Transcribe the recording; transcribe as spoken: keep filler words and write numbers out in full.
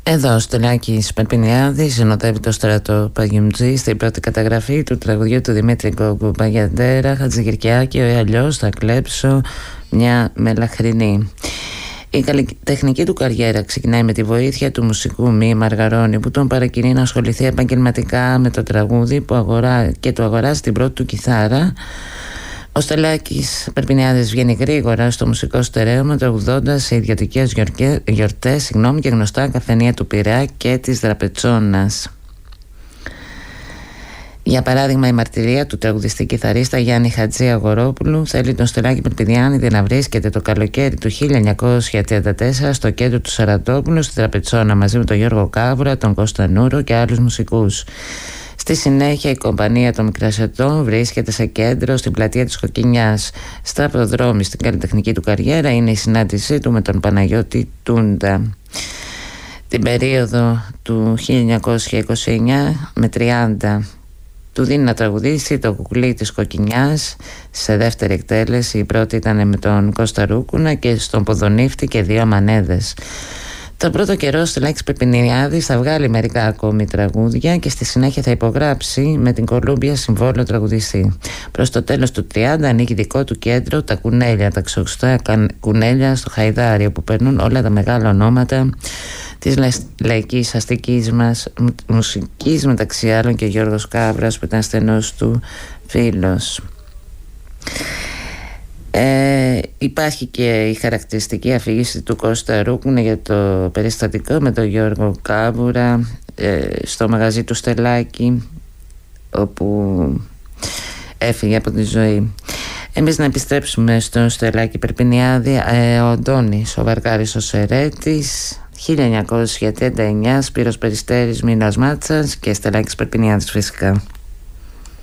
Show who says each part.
Speaker 1: Εδώ ο Στελάκης Περπινιάδης συνοδεύει το Στράτο Παγιουμτζή στην πρώτη καταγραφή του τραγουδιού του Δημήτρη Γκόγκου Παγιαντέρα Χατζηγυρκιάκη, ή αλλιώς θα κλέψω μια μελαχρινή. Η καλλιτεχνική του καριέρα ξεκινάει με τη βοήθεια του μουσικού Μη Μαργαρώνη, που τον παρακινεί να ασχοληθεί επαγγελματικά με το τραγούδι που αγορά... και του αγοράζει την πρώτη του κιθάρα. Ο Στελάκης Περπινιάδης βγαίνει γρήγορα στο μουσικό στερέωμα, τραγουδώντας σε ιδιωτικές γιορτές συγγνώμη, και γνωστά καφενεία του Πειραιά και της Δραπετσόνας. Για παράδειγμα, η μαρτυρία του τραγουδιστή κιθαρίστα Γιάννη Χατζή Αγορόπουλου θέλει τον Στελάκη Περπινιάδη να βρίσκεται το καλοκαίρι του χίλια εννιακόσια τριάντα τέσσερα στο κέντρο του Σαραντόπουλου στη Δραπετσόνα μαζί με τον Γιώργο Κάβουρα, τον Κώστα Νούρο και άλλους μουσικούς. Στη συνέχεια η κομπανία των Μικρασιατών βρίσκεται σε κέντρο στην πλατεία της Κοκκινιάς. Στραπτοδρόμη στην καλλιτεχνική του καριέρα είναι η συνάντησή του με τον Παναγιώτη Τούντα. Την περίοδο του χίλια εννιακόσια είκοσι εννιά με τριάντα του δίνει να τραγουδήσει το κουκλί της Κοκκινιάς σε δεύτερη εκτέλεση. Η πρώτη ήταν με τον Κώστα Ρούκουνα και στον Ποδονύφτη και δύο μανέδες. Το πρώτο καιρό ο Στελάκης Περπινιάδης θα βγάλει μερικά ακόμη τραγούδια και στη συνέχεια θα υπογράψει με την Κολούμπια συμβόλαιο τραγουδιστή. Προς το τέλος του τριάντα ανοίγει δικό του κέντρο, τα Κουνέλια, τα ξεχωριστά κουνέλια στο Χαϊδάρι, όπου περνούν όλα τα μεγάλα ονόματα της λαϊκής αστικής μας μουσικής, μεταξύ άλλων και Γιώργος Κάβρας που ήταν στενός του φίλος. Ε, υπάρχει και η χαρακτηριστική αφήγηση του Κώστα Ρούκουνα για το περιστατικό με τον Γιώργο Κάβουρα ε, στο μαγαζί του Στελάκη, όπου έφυγε από τη ζωή. Εμείς να επιστρέψουμε στο Στελάκη Περπινιάδη. ε, Ο Αντώνης ο Βαρκάρης ο Σερέτης, χίλια εννιακόσια τριάντα εννιά, Σπύρος Περιστέρης, Μήνας Μάτσας και Στελάκης Περπινιάδης φυσικά.